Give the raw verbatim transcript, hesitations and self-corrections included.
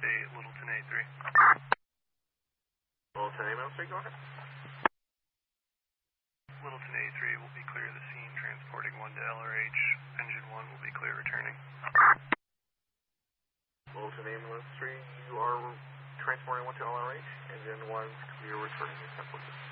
eight, Littleton A three. Littleton ambulance three, go ahead. Littleton A three will be clear of the scene, transporting one to L R H. Engine one will be clear returning. Littleton ambulance three, you are transporting one to L R H. Engine one, clear returning.